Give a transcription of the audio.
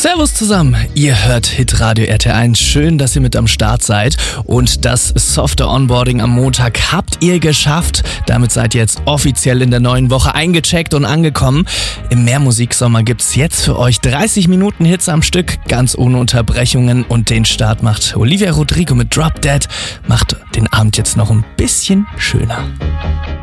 Servus zusammen, ihr hört Hitradio RT1. Schön, dass ihr mit am Start seid. Und das softe Onboarding am Montag habt ihr geschafft. Damit seid ihr jetzt offiziell in der neuen Woche eingecheckt und angekommen. Im Mehrmusiksommer gibt's jetzt für euch 30 Minuten Hits am Stück, ganz ohne Unterbrechungen. Und den Start macht Olivia Rodrigo mit Drop Dead. Macht den Abend jetzt noch ein bisschen schöner.